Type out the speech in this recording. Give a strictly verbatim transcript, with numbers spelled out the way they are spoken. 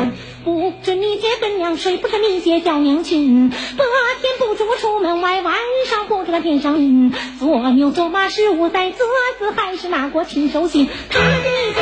不准你接跟娘睡，不准你接叫娘亲。白天不准我出门外，晚上不准天上云。做牛做马十五载，这次还是拿过亲手信。他们的意思